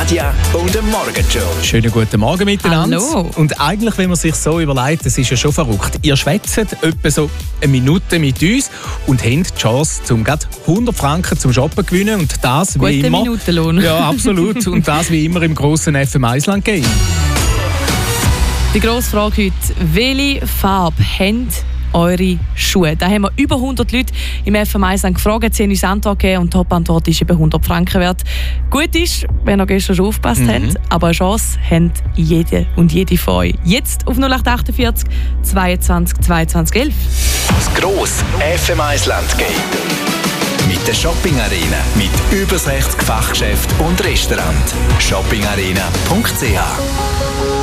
Nadja und dem Morgenshow. Schönen guten Morgen miteinander. Hallo. Und eigentlich, wenn man sich so überlegt, das ist ja schon verrückt. Ihr schwätzt etwa so eine Minute mit uns und habt die Chance, um gerade 100 Franken zum Shoppen zu gewinnen. Und das wie Guter immer. Minutenlohn. Ja, absolut. Und das wie immer im grossen FM Island Game. Die grosse Frage heute: Welche Farbe haben eure Schuhe? Da haben wir über 100 Leute im FM Island gefragt. Sie haben uns Antwort gegeben und die Top-Antwort ist eben 100 Franken wert. Gut ist, wenn ihr gestern schon aufgepasst habt, aber eine Chance haben jede und jede von euch. Jetzt auf 0848 22 22 11. Das grosse FM Island Game. Mit der Shopping Arena. Mit über 60 Fachgeschäften und Restaurants. shoppingarena.ch